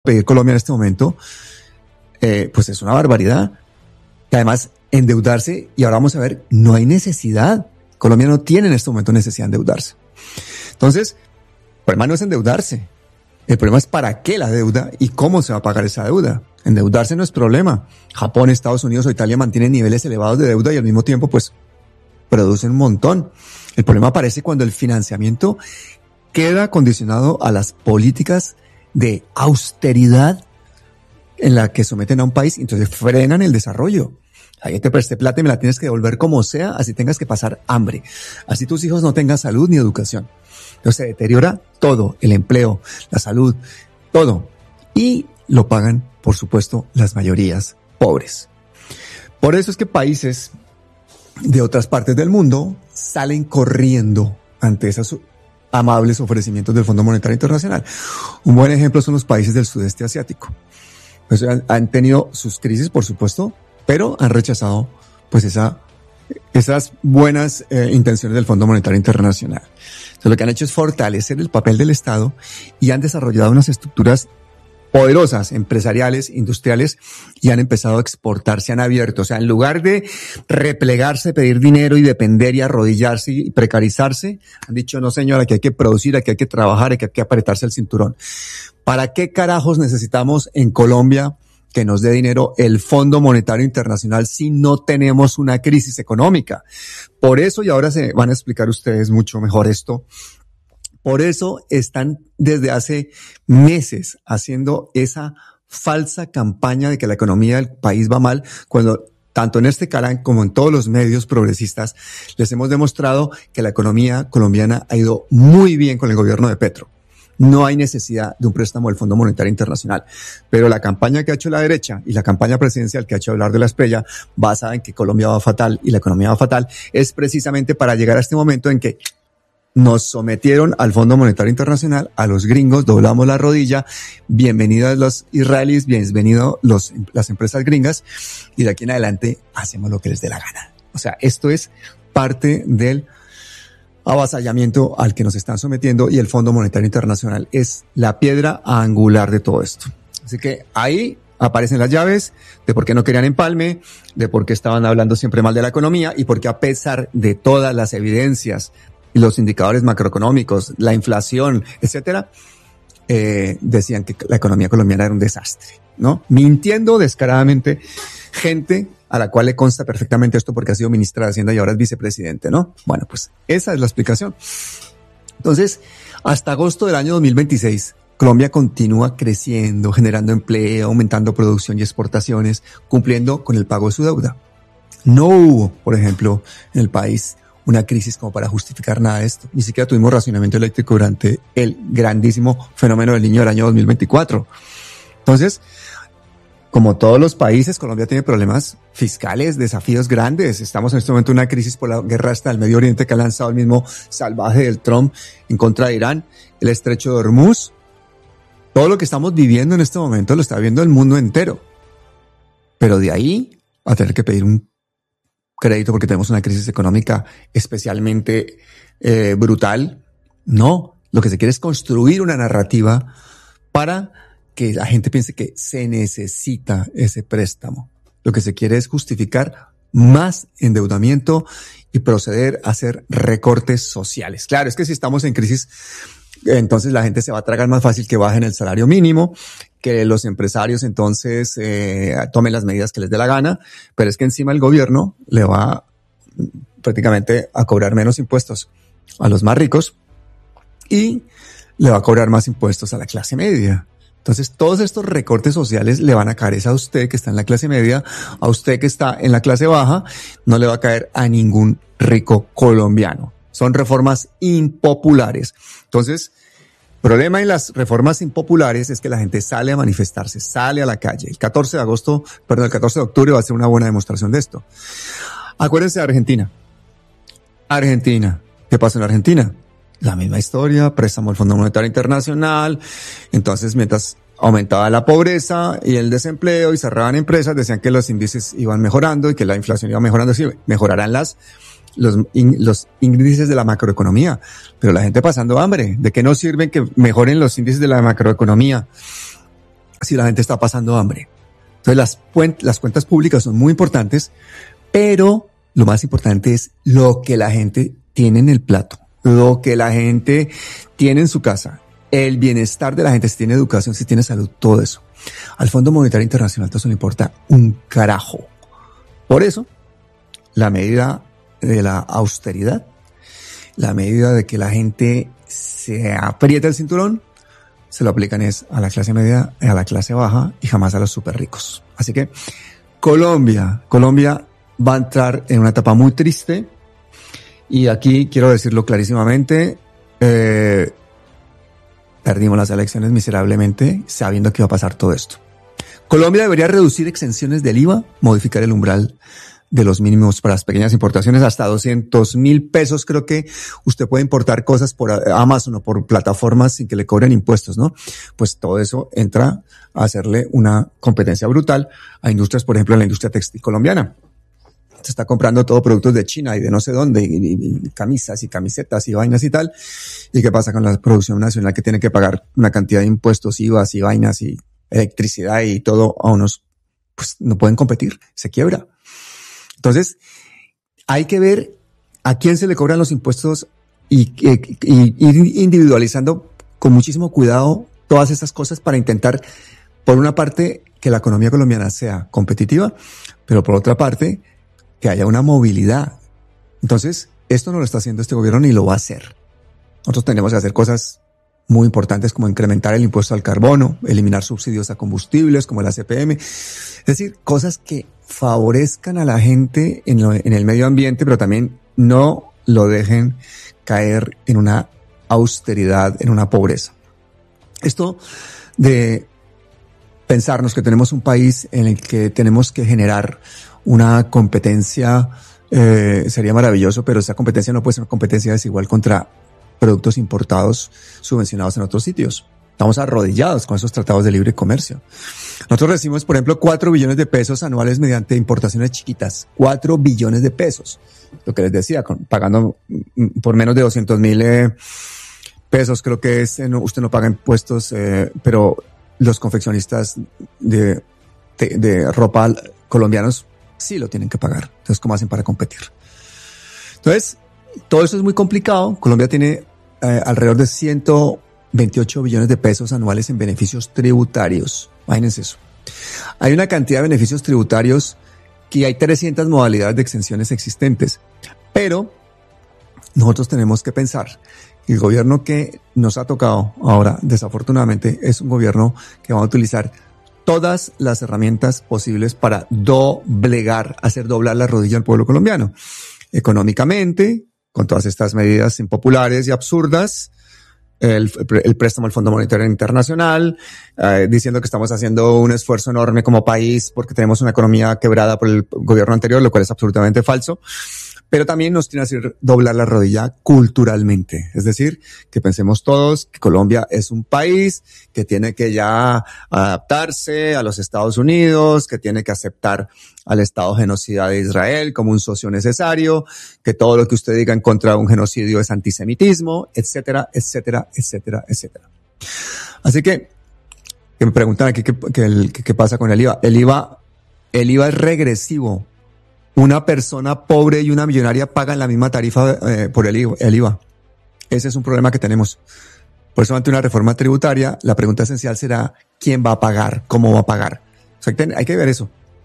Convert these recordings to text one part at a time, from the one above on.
pedir Colombia en este momento, pues es una barbaridad. Y además, endeudarse, y ahora vamos a ver, no hay necesidad. Colombia no tiene en este momento necesidad de endeudarse. Entonces, el problema no es endeudarse. El problema es para qué la deuda y cómo se va a pagar esa deuda. Endeudarse no es problema. Japón, Estados Unidos o Italia mantienen niveles elevados de deuda y al mismo tiempo, pues, producen un montón. El problema aparece cuando el financiamiento queda condicionado a las políticas de austeridad en la que someten a un país, entonces frenan el desarrollo. Ahí te presté plata y me la tienes que devolver como sea, así tengas que pasar hambre. Así tus hijos no tengan salud ni educación. Entonces se deteriora todo, el empleo, la salud, todo. Y lo pagan, por supuesto, las mayorías pobres. Por eso es que países de otras partes del mundo salen corriendo ante esos amables ofrecimientos del Fondo Monetario Internacional. Un buen ejemplo son los países del sudeste asiático. Pues han tenido sus crisis, por supuesto, pero han rechazado pues esas buenas intenciones del Fondo Monetario Internacional. Entonces lo que han hecho es fortalecer el papel del Estado y han desarrollado unas estructuras poderosas, empresariales, industriales, y han empezado a exportar, se han abierto. O sea, en lugar de replegarse, pedir dinero y depender y arrodillarse y precarizarse, han dicho, no señora, aquí hay que producir, aquí hay que trabajar, aquí hay que apretarse el cinturón. ¿Para qué carajos necesitamos en Colombia que nos dé dinero el Fondo Monetario Internacional si no tenemos una crisis económica? Por eso, y ahora se van a explicar ustedes mucho mejor esto, por eso están desde hace meses haciendo esa falsa campaña de que la economía del país va mal, cuando tanto en este canal como en todos los medios progresistas les hemos demostrado que la economía colombiana ha ido muy bien con el gobierno de Petro. No hay necesidad de un préstamo del Fondo Monetario Internacional. Pero la campaña que ha hecho la derecha y la campaña presidencial que ha hecho hablar de la estrella, basada en que Colombia va fatal y la economía va fatal, es precisamente para llegar a este momento en que nos sometieron al Fondo Monetario Internacional, a los gringos, doblamos la rodilla, bienvenidos los israelíes, bienvenidos las empresas gringas, y de aquí en adelante hacemos lo que les dé la gana. O sea, esto es parte del avasallamiento al que nos están sometiendo, y el Fondo Monetario Internacional es la piedra angular de todo esto. Así que ahí aparecen las llaves de por qué no querían empalme, de por qué estaban hablando siempre mal de la economía y por qué, a pesar de todas las evidencias y los indicadores macroeconómicos, la inflación, etcétera, decían que la economía colombiana era un desastre, ¿no? Mintiendo descaradamente, gente a la cual le consta perfectamente esto porque ha sido ministra de Hacienda y ahora es vicepresidente, ¿no? Bueno, pues esa es la explicación. Entonces, hasta agosto del año 2026, Colombia continúa creciendo, generando empleo, aumentando producción y exportaciones, cumpliendo con el pago de su deuda. No hubo, por ejemplo, en el país una crisis como para justificar nada de esto. Ni siquiera tuvimos racionamiento eléctrico durante el grandísimo fenómeno del Niño del año 2024. Entonces, como todos los países, Colombia tiene problemas fiscales, desafíos grandes. Estamos en este momento en una crisis por la guerra hasta el Medio Oriente que ha lanzado el mismo salvaje del Trump en contra de Irán, el estrecho de Hormuz. Todo lo que estamos viviendo en este momento lo está viendo el mundo entero. Pero de ahí a tener que pedir un crédito porque tenemos una crisis económica especialmente brutal, no. Lo que se quiere es construir una narrativa para que la gente piense que se necesita ese préstamo. Lo que se quiere es justificar más endeudamiento y proceder a hacer recortes sociales. Claro, es que si estamos en crisis, entonces la gente se va a tragar más fácil que bajen el salario mínimo, que los empresarios entonces tomen las medidas que les dé la gana, pero es que encima el gobierno le va prácticamente a cobrar menos impuestos a los más ricos y le va a cobrar más impuestos a la clase media. Entonces, todos estos recortes sociales le van a caer a usted que está en la clase media, a usted que está en la clase baja, no le va a caer a ningún rico colombiano. Son reformas impopulares. Entonces, problema en las reformas impopulares es que la gente sale a manifestarse, sale a la calle. El 14 de octubre va a ser una buena demostración de esto. Acuérdense de Argentina. ¿Qué pasa en Argentina? La misma historia, préstamo al Fondo Monetario Internacional. Entonces, mientras aumentaba la pobreza y el desempleo y cerraban empresas, decían que los índices iban mejorando y que la inflación iba mejorando, sí, mejorarán los índices de la macroeconomía, pero la gente pasando hambre. ¿De qué nos sirven que mejoren los índices de la macroeconomía si la gente está pasando hambre. Entonces las cuentas públicas son muy importantes, pero lo más importante es lo que la gente tiene en el plato, lo que la gente tiene en su casa, el bienestar de la gente, si tiene educación, si tiene salud, todo eso. Al Fondo Monetario Internacional todo eso le importa un carajo. Por eso, la medida de la austeridad, la medida de que la gente se aprieta el cinturón, se lo aplican es a la clase media, a la clase baja y jamás a los súper ricos. Así que Colombia va a entrar en una etapa muy triste y aquí quiero decirlo clarísimamente, perdimos las elecciones miserablemente sabiendo que iba a pasar todo esto. Colombia debería reducir exenciones del IVA, modificar el umbral de los mínimos para las pequeñas importaciones hasta 200,000 pesos. Creo que usted puede importar cosas por Amazon o por plataformas sin que le cobren impuestos, ¿no? Pues todo eso entra a hacerle una competencia brutal a industrias, por ejemplo, en la industria textil colombiana. Se está comprando todo productos de China y de no sé dónde, y camisas y camisetas y vainas y tal. ¿Y qué pasa con la producción nacional que tiene que pagar una cantidad de impuestos, IVAs y vainas y electricidad y todo a unos, pues no pueden competir, se quiebra? Entonces, hay que ver a quién se le cobran los impuestos y ir individualizando con muchísimo cuidado todas esas cosas para intentar, por una parte, que la economía colombiana sea competitiva, pero por otra parte, que haya una movilidad. Entonces, esto no lo está haciendo este gobierno ni lo va a hacer. Nosotros tenemos que hacer cosas muy importantes como incrementar el impuesto al carbono, eliminar subsidios a combustibles como el ACPM. Es decir, cosas que favorezcan a la gente en el medio ambiente, pero también no lo dejen caer en una austeridad, en una pobreza. Esto de pensarnos que tenemos un país en el que tenemos que generar una competencia, sería maravilloso, pero esa competencia no puede ser una competencia desigual contra productos importados subvencionados en otros sitios. Estamos arrodillados con esos tratados de libre comercio. Nosotros recibimos, por ejemplo, 4 billones de pesos anuales mediante importaciones chiquitas. 4 billones de pesos. Lo que les decía, pagando por menos de 200,000 pesos, creo que es, usted no paga impuestos, pero los confeccionistas de ropa colombianos sí lo tienen que pagar. Entonces, ¿cómo hacen para competir? Entonces, todo eso es muy complicado. Colombia tiene alrededor de 128 billones de pesos anuales en beneficios tributarios. Imagínense eso. Hay una cantidad de beneficios tributarios que hay 300 modalidades de exenciones existentes. Pero nosotros tenemos que pensar que el gobierno que nos ha tocado ahora, desafortunadamente, es un gobierno que va a utilizar todas las herramientas posibles para hacer doblar la rodilla al pueblo colombiano. Económicamente, con todas estas medidas impopulares y absurdas, el préstamo al Fondo Monetario Internacional, diciendo que estamos haciendo un esfuerzo enorme como país porque tenemos una economía quebrada por el gobierno anterior, lo cual es absolutamente falso. Pero también nos tiene que hacer doblar la rodilla culturalmente. Es decir, que pensemos todos que Colombia es un país que tiene que ya adaptarse a los Estados Unidos, que tiene que aceptar al Estado genocida de Israel como un socio necesario, que todo lo que usted diga en contra de un genocidio es antisemitismo, etcétera, etcétera, etcétera, etcétera. Así que me preguntan aquí qué pasa con el IVA. El IVA es regresivo. Una persona pobre y una millonaria pagan la misma tarifa por el IVA. Ese es un problema que tenemos. Por eso, ante una reforma tributaria, la pregunta esencial será ¿quién va a pagar? ¿Cómo va a pagar? O sea, hay que ver eso.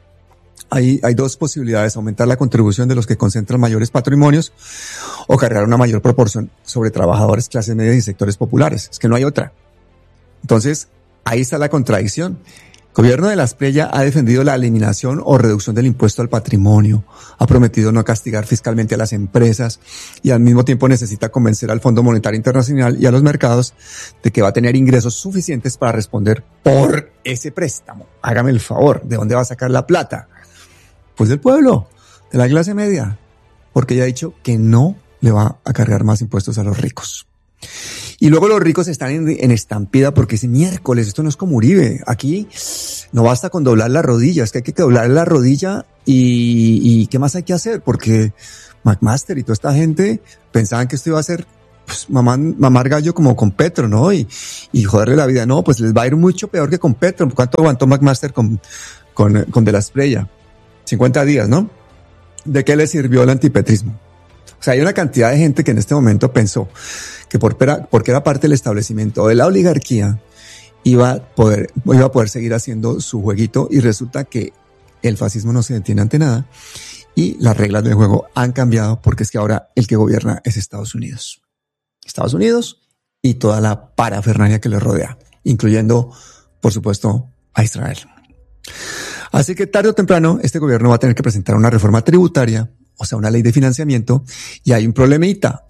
Hay dos posibilidades: aumentar la contribución de los que concentran mayores patrimonios o cargar una mayor proporción sobre trabajadores, clases medias y sectores populares. Es que no hay otra. Entonces, ahí está la contradicción. El gobierno de la Espriella ha defendido la eliminación o reducción del impuesto al patrimonio, ha prometido no castigar fiscalmente a las empresas y al mismo tiempo necesita convencer al Fondo Monetario Internacional y a los mercados de que va a tener ingresos suficientes para responder por ese préstamo. Hágame el favor, ¿de dónde va a sacar la plata? Pues del pueblo, de la clase media, porque ella ha dicho que no le va a cargar más impuestos a los ricos. Y luego los ricos están en estampida porque dicen, miércoles, esto no es como Uribe. Aquí no basta con doblar la rodilla, es que hay que doblar la rodilla y ¿qué más hay que hacer? Porque McMaster y toda esta gente pensaban que esto iba a ser pues, mamar gallo como con Petro, ¿no? Y joderle la vida. No, pues les va a ir mucho peor que con Petro. ¿Cuánto aguantó McMaster con De la Espriella? 50 días, ¿no? ¿De qué le sirvió el antipetrismo? O sea, hay una cantidad de gente que en este momento pensó que porque era parte del establecimiento de la oligarquía, iba a poder seguir haciendo su jueguito, y resulta que el fascismo no se detiene ante nada y las reglas del juego han cambiado, porque es que ahora el que gobierna es Estados Unidos. Estados Unidos y toda la parafernalia que le rodea, incluyendo, por supuesto, a Israel. Así que tarde o temprano este gobierno va a tener que presentar una reforma tributaria, o sea, una ley de financiamiento, y hay un problemita.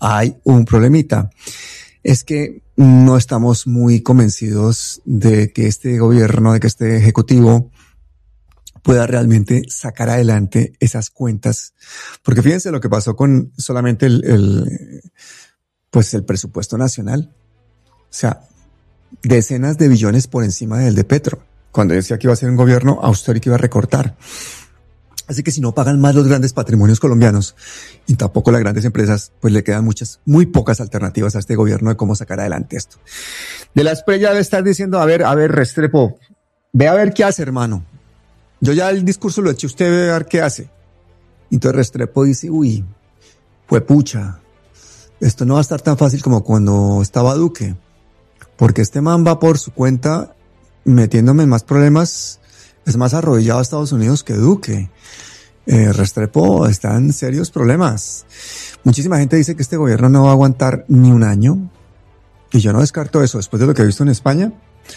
Es que no estamos muy convencidos de que este gobierno, de que este ejecutivo pueda realmente sacar adelante esas cuentas. Porque fíjense lo que pasó con solamente el presupuesto nacional. O sea, decenas de billones por encima del de Petro, cuando decía que iba a ser un gobierno austero y que iba a recortar. Así que si no pagan más los grandes patrimonios colombianos y tampoco las grandes empresas, pues le quedan muy pocas alternativas a este gobierno de cómo sacar adelante esto. De la Espriella debe estar diciendo, a ver, Restrepo, ve a ver qué hace, hermano. Yo ya el discurso lo eché, usted ve a ver qué hace. Entonces Restrepo dice, fue pucha, esto no va a estar tan fácil como cuando estaba Duque, porque este man va por su cuenta metiéndome en más problemas. Es más arrodillado a Estados Unidos que Duque. Restrepo está en serios problemas. Muchísima gente dice que este gobierno no va a aguantar ni un año. Y yo no descarto eso después de lo que he visto en España.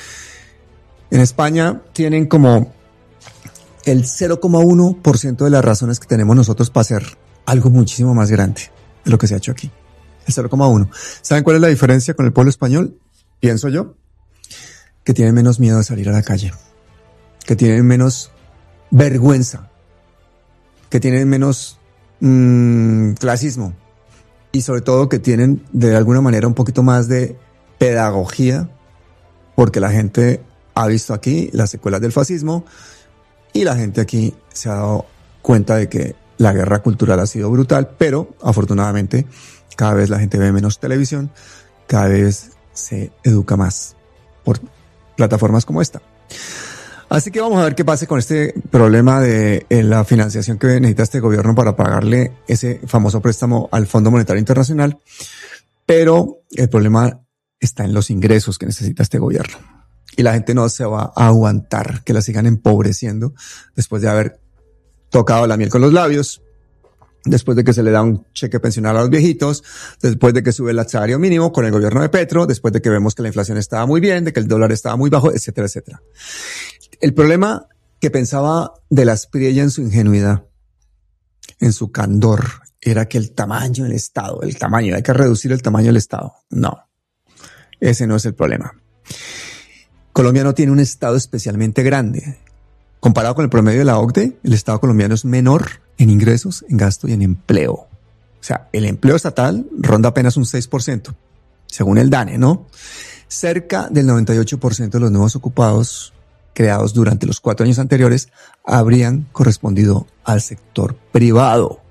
En España tienen como el 0,1% de las razones que tenemos nosotros para hacer algo muchísimo más grande de lo que se ha hecho aquí. El 0,1. ¿Saben cuál es la diferencia con el pueblo español? Pienso yo que tienen menos miedo de salir a la calle, que tienen menos vergüenza, que tienen menos clasismo, y sobre todo que tienen de alguna manera un poquito más de pedagogía, porque la gente ha visto aquí las secuelas del fascismo y la gente aquí se ha dado cuenta de que la guerra cultural ha sido brutal, pero afortunadamente cada vez la gente ve menos televisión, cada vez se educa más por plataformas como esta. Así que vamos a ver qué pasa con este problema de la financiación que necesita este gobierno para pagarle ese famoso préstamo al Fondo Monetario Internacional. Pero el problema está en los ingresos que necesita este gobierno. Y la gente no se va a aguantar que la sigan empobreciendo después de haber tocado la miel con los labios, después de que se le da un cheque pensional a los viejitos, después de que sube el salario mínimo con el gobierno de Petro, después de que vemos que la inflación estaba muy bien, de que el dólar estaba muy bajo, etcétera, etcétera. El problema que pensaba De la Espriella en su ingenuidad, en su candor, era que el tamaño del Estado, hay que reducir el tamaño del Estado. No, ese no es el problema. Colombia no tiene un Estado especialmente grande. Comparado con el promedio de la OCDE, el Estado colombiano es menor en ingresos, en gasto y en empleo. O sea, el empleo estatal ronda apenas un 6%, según el DANE, ¿no? Cerca del 98% de los nuevos ocupados creados durante los 4 años anteriores habrían correspondido al sector privado.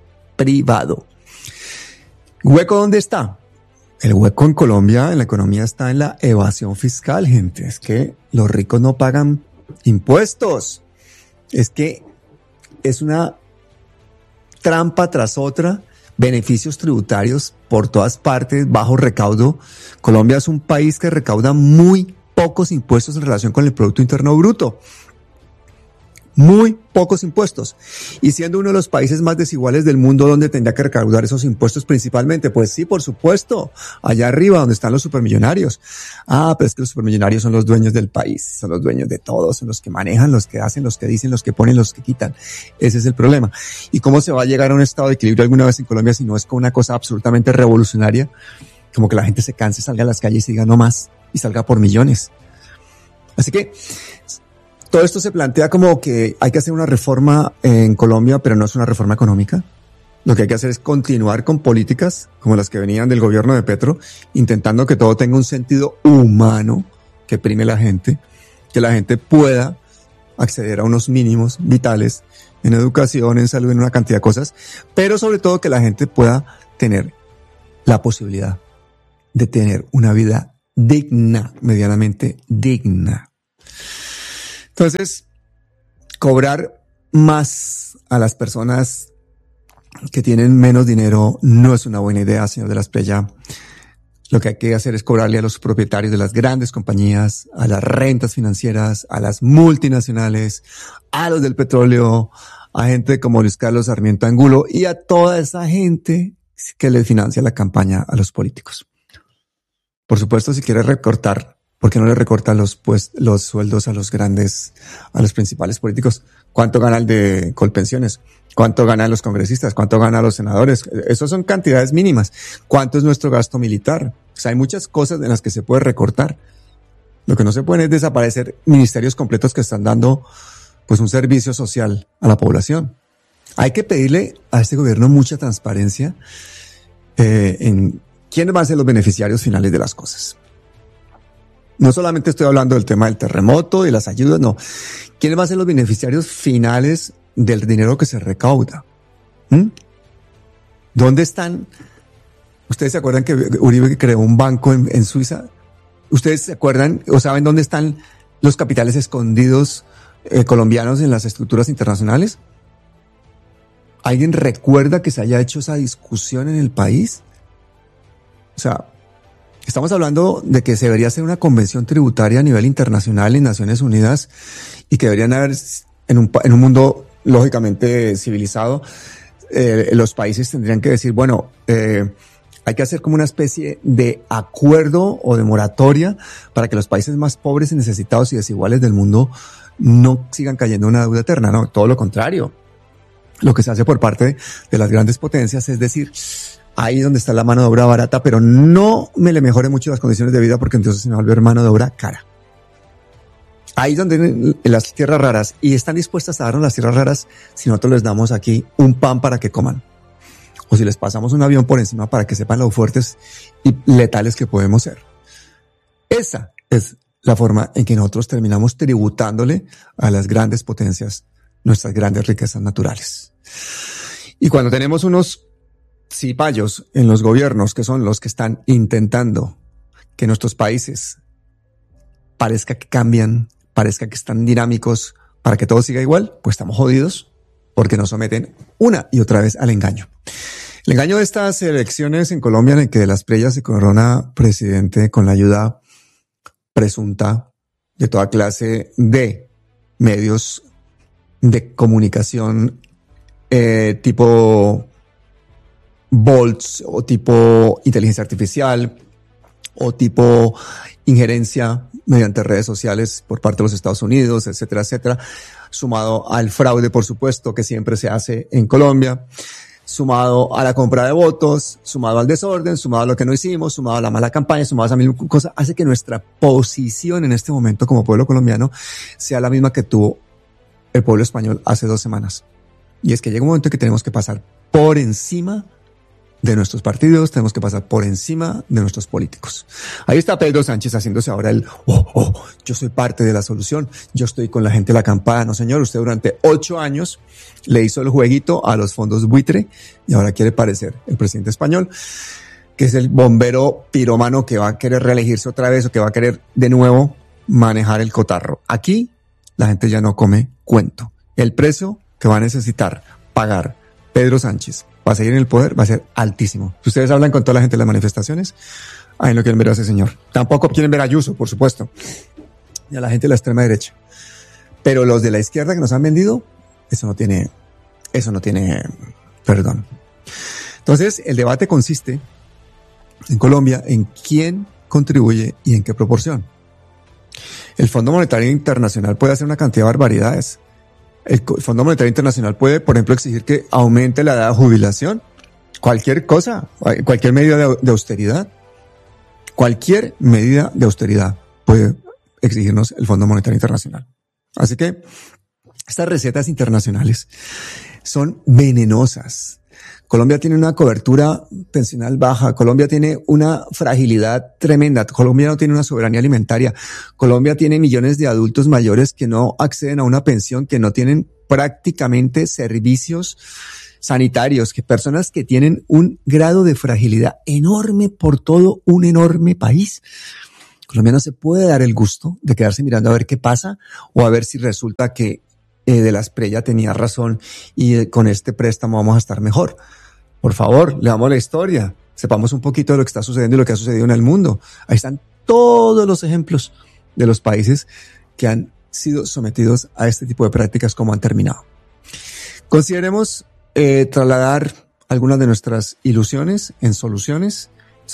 ¿Hueco dónde está? El hueco en Colombia, en la economía, está en la evasión fiscal, gente. Es que los ricos no pagan impuestos. Es que es una trampa tras otra, beneficios tributarios por todas partes, bajo recaudo. Colombia es un país que recauda muy pocos impuestos en relación con el Producto Interno Bruto. Muy pocos impuestos. Y siendo uno de los países más desiguales del mundo, donde tendría que recaudar esos impuestos principalmente. Pues sí, por supuesto, allá arriba donde están los supermillonarios. Pero es que los supermillonarios son los dueños del país, son los dueños de todo, son los que manejan, los que hacen, los que dicen, los que ponen, los que quitan. Ese es el problema. ¿Y cómo se va a llegar a un estado de equilibrio alguna vez en Colombia si no es con una cosa absolutamente revolucionaria? Como que la gente se canse, salga a las calles y diga no más, y salga por millones. Así que todo esto se plantea como que hay que hacer una reforma en Colombia, pero no es una reforma económica. Lo que hay que hacer es continuar con políticas como las que venían del gobierno de Petro, intentando que todo tenga un sentido humano, que prime la gente, que la gente pueda acceder a unos mínimos vitales en educación, en salud, en una cantidad de cosas, pero sobre todo que la gente pueda tener la posibilidad de tener una vida digna, medianamente digna. Entonces, cobrar más a las personas que tienen menos dinero no es una buena idea, señor de la Espriella. Lo que hay que hacer es cobrarle a los propietarios de las grandes compañías, a las rentas financieras, a las multinacionales, a los del petróleo, a gente como Luis Carlos Sarmiento Angulo y a toda esa gente que le financia la campaña a los políticos. Por supuesto, si quiere recortar, ¿por qué no le recorta los sueldos a los principales políticos? ¿Cuánto gana el de Colpensiones? ¿Cuánto ganan los congresistas? ¿Cuánto ganan los senadores? Esas son cantidades mínimas. ¿Cuánto es nuestro gasto militar? O sea, hay muchas cosas en las que se puede recortar. Lo que no se puede es desaparecer ministerios completos que están dando pues un servicio social a la población. Hay que pedirle a este gobierno mucha transparencia en quiénes van a ser los beneficiarios finales de las cosas. No solamente estoy hablando del tema del terremoto y las ayudas, no. ¿Quiénes van a ser los beneficiarios finales del dinero que se recauda? ¿Dónde están? ¿Ustedes se acuerdan que Uribe creó un banco en Suiza? ¿Ustedes se acuerdan o saben dónde están los capitales escondidos colombianos en las estructuras internacionales? ¿Alguien recuerda que se haya hecho esa discusión en el país? O sea, estamos hablando de que se debería hacer una convención tributaria a nivel internacional en Naciones Unidas y que deberían haber, en un mundo lógicamente civilizado, los países tendrían que decir, bueno, hay que hacer como una especie de acuerdo o de moratoria para que los países más pobres y necesitados y desiguales del mundo no sigan cayendo en una deuda eterna. No, todo lo contrario. Lo que se hace por parte de las grandes potencias es decir, ahí donde está la mano de obra barata, pero no me le mejore mucho las condiciones de vida porque entonces se me va a volver mano de obra cara. Ahí donde en las tierras raras, y están dispuestas a darnos las tierras raras si nosotros les damos aquí un pan para que coman. O si les pasamos un avión por encima para que sepan lo fuertes y letales que podemos ser. Esa es la forma en que nosotros terminamos tributándole a las grandes potencias nuestras grandes riquezas naturales. Y cuando tenemos unos cipayos en los gobiernos que son los que están intentando que nuestros países parezca que cambian, parezca que están dinámicos para que todo siga igual, pues estamos jodidos porque nos someten una y otra vez al engaño. El engaño de estas elecciones en Colombia en el que de la Espriella se corona presidente con la ayuda presunta de toda clase de medios de comunicación tipo Bolts o tipo inteligencia artificial o tipo injerencia mediante redes sociales por parte de los Estados Unidos, etcétera, etcétera, sumado al fraude, por supuesto, que siempre se hace en Colombia, sumado a la compra de votos, sumado al desorden, sumado a lo que no hicimos, sumado a la mala campaña, sumado a esa misma cosa, hace que nuestra posición en este momento como pueblo colombiano sea la misma que tuvo el pueblo español hace 2 semanas. Y es que llega un momento en que tenemos que pasar por encima de nuestros partidos, tenemos que pasar por encima de nuestros políticos. Ahí está Pedro Sánchez haciéndose ahora yo soy parte de la solución, yo estoy con la gente de la acampada. No, señor, usted durante 8 años le hizo el jueguito a los fondos buitre y ahora quiere parecer el presidente español, que es el bombero pirómano que va a querer reelegirse otra vez o que va a querer de nuevo manejar el cotarro. Aquí la gente ya no come cuento. El precio que va a necesitar pagar Pedro Sánchez para seguir en el poder va a ser altísimo. Si ustedes hablan con toda la gente de las manifestaciones, ahí no quieren ver a ese señor. Tampoco quieren ver a Ayuso, por supuesto, y a la gente de la extrema derecha. Pero los de la izquierda que nos han vendido, eso no tiene perdón. Entonces, el debate consiste en Colombia en quién contribuye y en qué proporción. El Fondo Monetario Internacional puede hacer una cantidad de barbaridades. El Fondo Monetario Internacional puede, por ejemplo, exigir que aumente la edad de jubilación. Cualquier cosa, cualquier medida de austeridad. Cualquier medida de austeridad puede exigirnos el Fondo Monetario Internacional. Así que estas recetas internacionales son venenosas. Colombia tiene una cobertura pensional baja. Colombia tiene una fragilidad tremenda. Colombia no tiene una soberanía alimentaria. Colombia tiene millones de adultos mayores que no acceden a una pensión, que no tienen prácticamente servicios sanitarios, que personas que tienen un grado de fragilidad enorme por todo un enorme país. Colombia no se puede dar el gusto de quedarse mirando a ver qué pasa o a ver si resulta que de la Espriella tenía razón y con este préstamo vamos a estar mejor. Por favor, leamos la historia, sepamos un poquito de lo que está sucediendo y lo que ha sucedido en el mundo. Ahí están todos los ejemplos de los países que han sido sometidos a este tipo de prácticas, como han terminado. Consideremos trasladar algunas de nuestras ilusiones en soluciones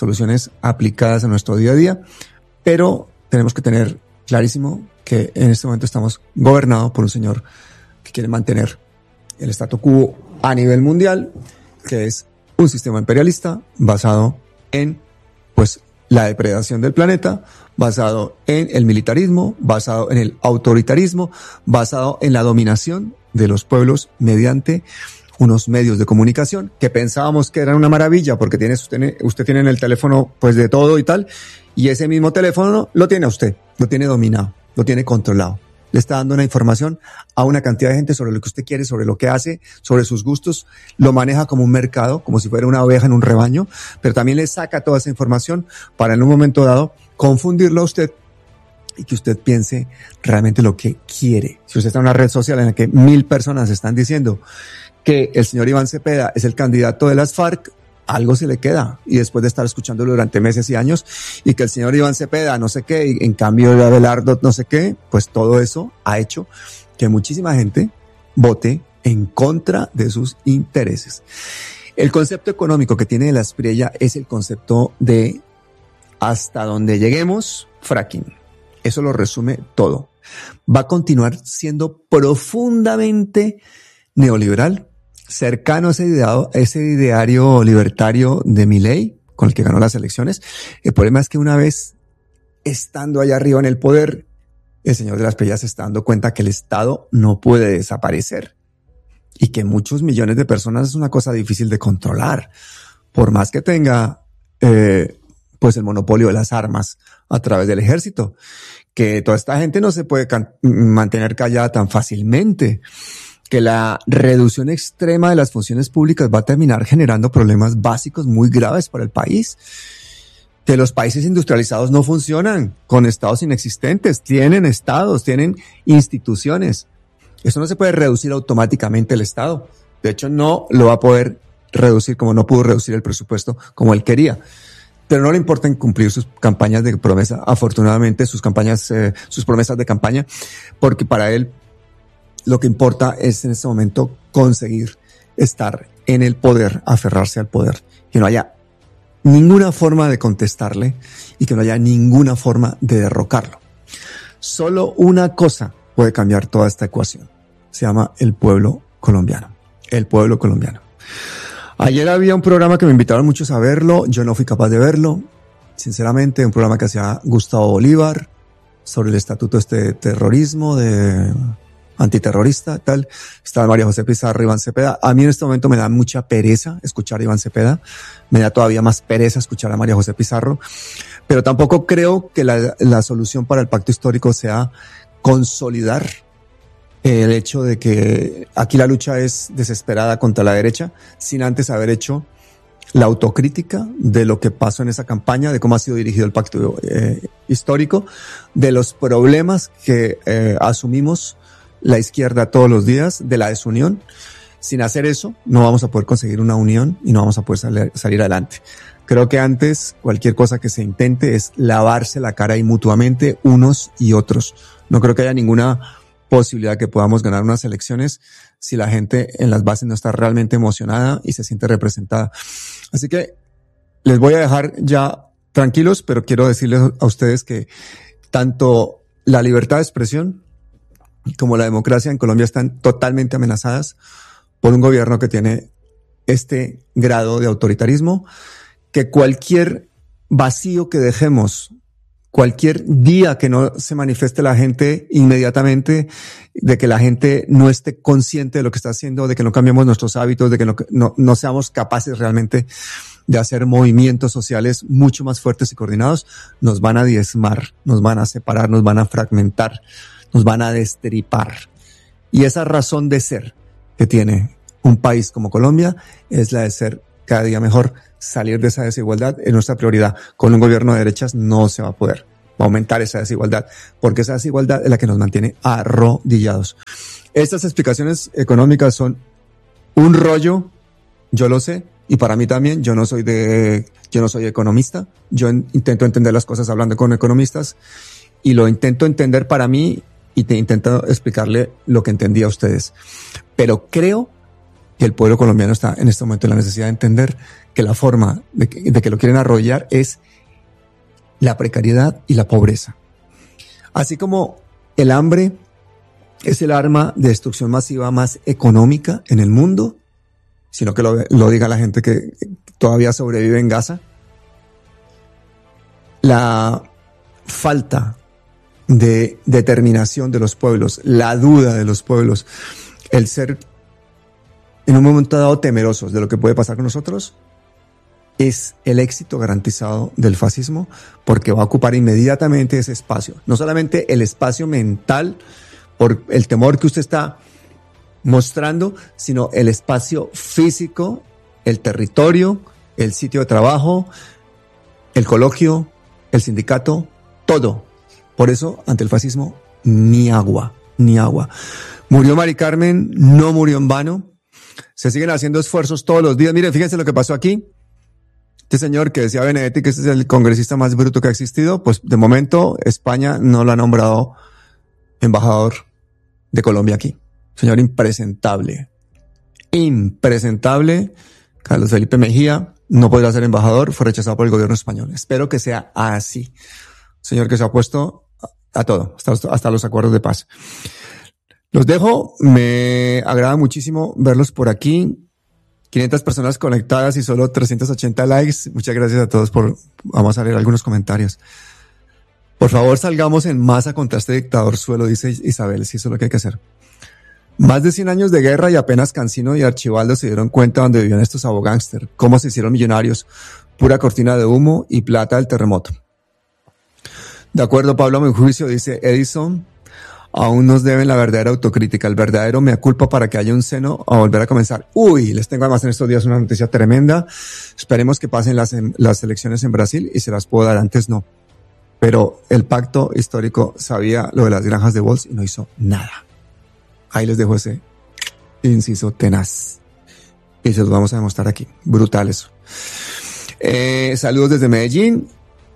aplicadas a nuestro día a día, pero tenemos que tener clarísimo que en este momento estamos gobernados por un señor que quiere mantener el statu quo a nivel mundial, que es un sistema imperialista basado en, pues, la depredación del planeta, basado en el militarismo, basado en el autoritarismo, basado en la dominación de los pueblos mediante unos medios de comunicación que pensábamos que eran una maravilla porque usted tiene en el teléfono pues de todo y tal, y ese mismo teléfono lo tiene a usted, lo tiene dominado, lo tiene controlado. Le está dando una información a una cantidad de gente sobre lo que usted quiere, sobre lo que hace, sobre sus gustos, lo maneja como un mercado, como si fuera una oveja en un rebaño, pero también le saca toda esa información para en un momento dado confundirlo a usted y que usted piense realmente lo que quiere. Si usted está en una red social en la que 1000 personas están diciendo que el señor Iván Cepeda es el candidato de las FARC, algo se le queda. Y después de estar escuchándolo durante meses y años, y que el señor Iván Cepeda no sé qué, y en cambio de Abelardo no sé qué, pues todo eso ha hecho que muchísima gente vote en contra de sus intereses. El concepto económico que tiene la Espriella es el concepto de hasta donde lleguemos, fracking. Eso lo resume todo. Va a continuar siendo profundamente neoliberal, cercano a ese ideario libertario de Milei, con el que ganó las elecciones. El problema es que una vez estando allá arriba en el poder, el señor de las Espriella se está dando cuenta que el Estado no puede desaparecer y que muchos millones de personas es una cosa difícil de controlar, por más que tenga pues el monopolio de las armas a través del ejército, que toda esta gente no se puede mantener callada tan fácilmente, que la reducción extrema de las funciones públicas va a terminar generando problemas básicos muy graves para el país, que los países industrializados no funcionan con estados inexistentes, tienen estados, tienen instituciones. Eso no se puede reducir automáticamente el Estado. De hecho, no lo va a poder reducir como no pudo reducir el presupuesto como él quería. Pero no le importa cumplir sus campañas de promesa, afortunadamente sus promesas de campaña, porque para él lo que importa es en este momento conseguir estar en el poder, aferrarse al poder, que no haya ninguna forma de contestarle y que no haya ninguna forma de derrocarlo. Solo una cosa puede cambiar toda esta ecuación. Se llama el pueblo colombiano. El pueblo colombiano. Ayer había un programa que me invitaron muchos a verlo. Yo no fui capaz de verlo. Sinceramente, un programa que hacía Gustavo Bolívar sobre el estatuto de terrorismo, de antiterrorista, tal. Estaba María José Pizarro, Iván Cepeda. A mí en este momento me da mucha pereza escuchar a Iván Cepeda. Me da todavía más pereza escuchar a María José Pizarro. Pero tampoco creo que la solución para el pacto histórico sea consolidar el hecho de que aquí la lucha es desesperada contra la derecha, sin antes haber hecho la autocrítica de lo que pasó en esa campaña, de cómo ha sido dirigido el pacto histórico, de los problemas que asumimos la izquierda todos los días, de la desunión. Sin hacer eso, no vamos a poder conseguir una unión y no vamos a poder salir adelante. Creo que antes cualquier cosa que se intente es lavarse la cara y mutuamente unos y otros. No creo que haya ninguna posibilidad que podamos ganar unas elecciones si la gente en las bases no está realmente emocionada y se siente representada. Así que les voy a dejar ya tranquilos, pero quiero decirles a ustedes que tanto la libertad de expresión como la democracia en Colombia están totalmente amenazadas por un gobierno que tiene este grado de autoritarismo, que cualquier vacío que dejemos, cualquier día que no se manifieste la gente inmediatamente, de que la gente no esté consciente de lo que está haciendo, de que no cambiemos nuestros hábitos, de que no seamos capaces realmente de hacer movimientos sociales mucho más fuertes y coordinados, nos van a diezmar, nos van a separar, nos van a fragmentar, nos van a destripar. Y esa razón de ser que tiene un país como Colombia es la de ser cada día mejor. Salir de esa desigualdad es nuestra prioridad. Con un gobierno de derechas no se va a poder. Va a aumentar esa desigualdad, porque esa desigualdad es la que nos mantiene arrodillados. Estas explicaciones económicas son un rollo, yo lo sé, y para mí también. Yo no soy economista. Yo intento entender las cosas hablando con economistas y lo intento entender para mí y te intento explicarle lo que entendí a ustedes. Pero creo que el pueblo colombiano está en este momento en la necesidad de entender que la forma de que lo quieren arrollar es la precariedad y la pobreza. Así como el hambre es el arma de destrucción masiva más económica en el mundo, sino que lo diga la gente que todavía sobrevive en Gaza. La falta de determinación de los pueblos, la duda de los pueblos, el ser en un momento dado temerosos de lo que puede pasar con nosotros, es el éxito garantizado del fascismo, porque va a ocupar inmediatamente ese espacio. No solamente el espacio mental por el temor que usted está mostrando, sino el espacio físico, el territorio, el sitio de trabajo, el coloquio, el sindicato, todo. Por eso, ante el fascismo, ni agua, ni agua. Murió Mari Carmen, no murió en vano. Se siguen haciendo esfuerzos todos los días. Miren, fíjense lo que pasó aquí. Este señor que decía Benedetti que este es el congresista más bruto que ha existido, pues de momento España no lo ha nombrado embajador de Colombia aquí. Señor impresentable. Impresentable. Carlos Felipe Mejía no podrá ser embajador, fue rechazado por el gobierno español. Espero que sea así. Señor que se ha opuesto a todo, hasta los acuerdos de paz. Los dejo, me agrada muchísimo verlos por aquí. 500 personas conectadas y solo 380 likes. Muchas gracias a todos vamos a leer algunos comentarios. Por favor, salgamos en masa contra este dictador suelo, dice Isabel, si eso es lo que hay que hacer. Más de 100 años de guerra y apenas Cancino y Archibaldo se dieron cuenta dónde vivían estos abogángster, cómo se hicieron millonarios, pura cortina de humo y plata del terremoto. De acuerdo, Pablo, a mi juicio, dice Edison, aún nos deben la verdadera autocrítica, el verdadero mea culpa para que haya un seno a volver a comenzar. Uy, les tengo además en estos días una noticia tremenda. Esperemos que pasen las elecciones en Brasil y se las puedo dar, antes no. Pero el pacto histórico sabía lo de las granjas de Volks y no hizo nada. Ahí les dejo ese inciso tenaz. Y se los vamos a demostrar aquí. Brutal eso. Saludos desde Medellín.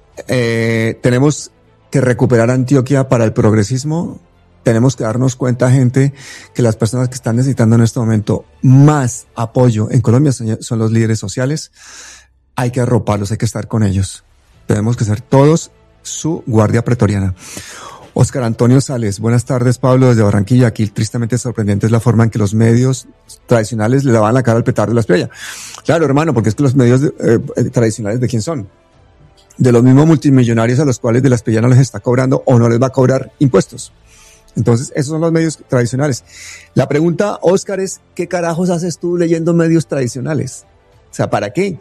Tenemos que recuperar Antioquia para el progresismo. Tenemos que darnos cuenta, gente, que las personas que están necesitando en este momento más apoyo en Colombia son los líderes sociales. Hay que arroparlos, hay que estar con ellos. Tenemos que ser todos su guardia pretoriana. Oscar Antonio Sales, buenas tardes, Pablo, desde Barranquilla. Aquí tristemente sorprendente es la forma en que los medios tradicionales le daban la cara al petardo de la estrella. Claro, hermano, porque es que los medios tradicionales, ¿de quién son? De los mismos multimillonarios a los cuales de la estrella no les está cobrando o no les va a cobrar impuestos. Entonces, esos son los medios tradicionales. La pregunta, Oscar, es, ¿qué carajos haces tú leyendo medios tradicionales? O sea, ¿para qué?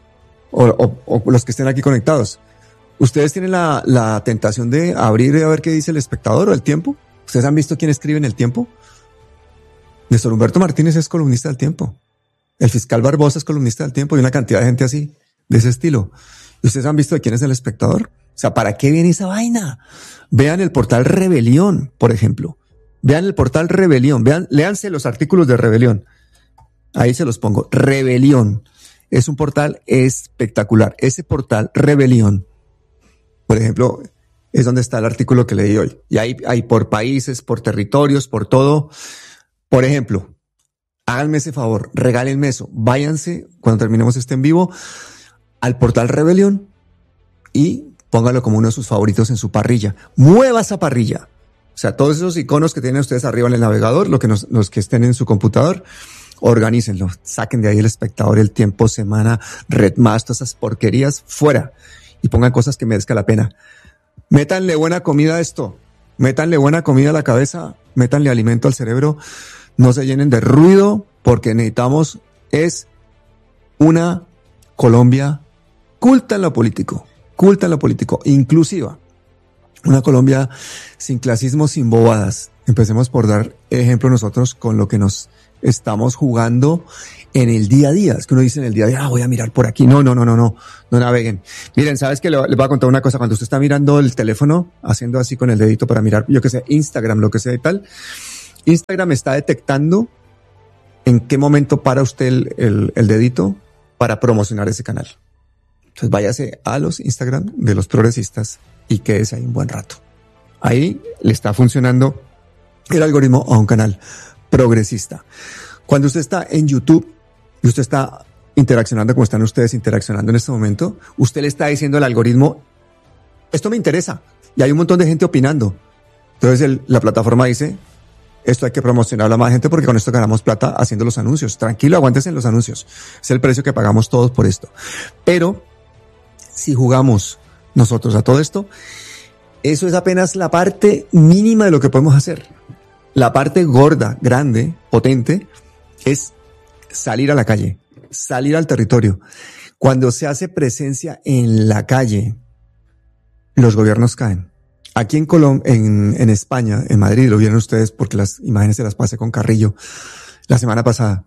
O los que estén aquí conectados. ¿Ustedes tienen la tentación de abrir y a ver qué dice El Espectador o El Tiempo? ¿Ustedes han visto quién escribe en El Tiempo? Néstor Humberto Martínez es columnista del Tiempo. El fiscal Barbosa es columnista del Tiempo y una cantidad de gente así, de ese estilo. ¿Y ustedes han visto de quién es El Espectador? O sea, ¿para qué viene esa vaina? Vean el portal Rebelión, por ejemplo. Vean el portal Rebelión. Léanse los artículos de Rebelión. Ahí se los pongo. Rebelión. Es un portal espectacular. Ese portal Rebelión, por ejemplo, es donde está el artículo que leí hoy. Y hay por países, por territorios, por todo. Por ejemplo, háganme ese favor, regálenme eso. Váyanse, cuando terminemos este en vivo, al portal Rebelión y póngalo como uno de sus favoritos en su parrilla. Mueva esa parrilla. O sea, todos esos iconos que tienen ustedes arriba en el navegador, los que estén en su computador, organícenlo. Saquen de ahí El Espectador, El Tiempo, Semana, Red Más, todas esas porquerías, fuera. Y pongan cosas que merezca la pena. Métanle buena comida a esto. Métanle buena comida a la cabeza. Métanle alimento al cerebro. No se llenen de ruido, porque necesitamos es una Colombia culta en lo político, inclusiva. Una Colombia sin clasismo, sin bobadas. Empecemos por dar ejemplo nosotros con lo que nos estamos jugando en el día a día. Es que uno dice en el día a día, voy a mirar por aquí. No naveguen. Miren, ¿sabes qué? Les voy a contar una cosa. Cuando usted está mirando el teléfono, haciendo así con el dedito para mirar, yo que sé, Instagram, lo que sea y tal, Instagram está detectando en qué momento para usted el dedito para promocionar ese canal. Entonces váyase a los Instagram de los progresistas y quédese ahí un buen rato. Ahí le está funcionando el algoritmo a un canal progresista. Cuando usted está en YouTube y usted está interaccionando como están ustedes interaccionando en este momento, usted le está diciendo al algoritmo, esto me interesa, y hay un montón de gente opinando. Entonces la plataforma dice, esto hay que promocionarlo a más gente porque con esto ganamos plata haciendo los anuncios. Tranquilo, aguántese en los anuncios. Es el precio que pagamos todos por esto. Pero si jugamos nosotros a todo esto, eso es apenas la parte mínima de lo que podemos hacer. La parte gorda, grande, potente, es salir a la calle, salir al territorio. Cuando se hace presencia en la calle, los gobiernos caen. Aquí en España, en Madrid, lo vieron ustedes porque las imágenes se las pasé con Carrillo la semana pasada.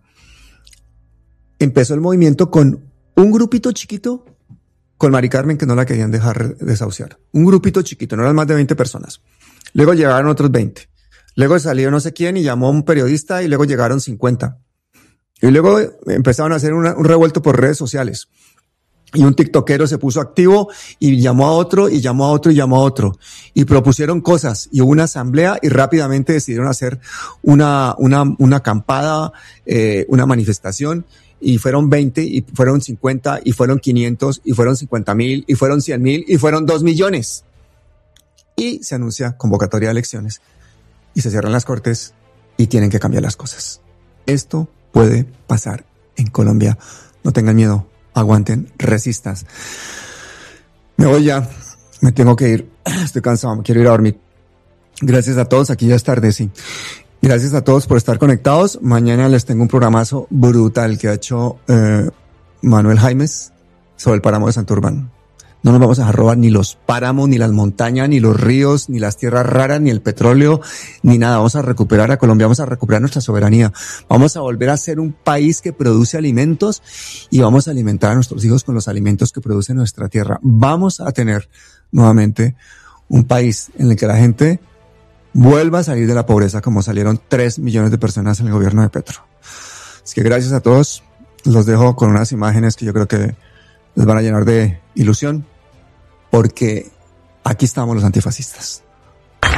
Empezó el movimiento con un grupito chiquito, con Mari Carmen, que no la querían dejar desahuciar. Un grupito chiquito, no eran más de 20 personas. Luego llegaron otros 20. Luego salió no sé quién y llamó a un periodista y luego llegaron 50. Y luego empezaron a hacer un revuelto por redes sociales. Y un tiktokero se puso activo y llamó a otro y llamó a otro y llamó a otro. Y propusieron cosas y hubo una asamblea y rápidamente decidieron hacer una acampada, una manifestación. Y fueron 20 y fueron 50 y fueron 500 y fueron 50,000 y fueron 100,000 y fueron 2 millones. Y se anuncia convocatoria de elecciones y se cierran las cortes y tienen que cambiar las cosas. Esto puede pasar en Colombia. No tengan miedo, aguanten, resistas. Me voy ya, me tengo que ir. Estoy cansado, me quiero ir a dormir. Gracias a todos, aquí ya es tarde, sí. Gracias a todos por estar conectados. Mañana les tengo un programazo brutal que ha hecho Manuel Jaimes sobre el páramo de Santurbán. No nos vamos a dejar robar ni los páramos, ni las montañas, ni los ríos, ni las tierras raras, ni el petróleo, ni nada. Vamos a recuperar a Colombia, vamos a recuperar nuestra soberanía. Vamos a volver a ser un país que produce alimentos y vamos a alimentar a nuestros hijos con los alimentos que produce nuestra tierra. Vamos a tener nuevamente un país en el que la gente vuelva a salir de la pobreza como salieron 3 millones de personas en el gobierno de Petro. Así que gracias a todos. Los dejo con unas imágenes que yo creo que les van a llenar de ilusión, porque aquí estamos los antifascistas.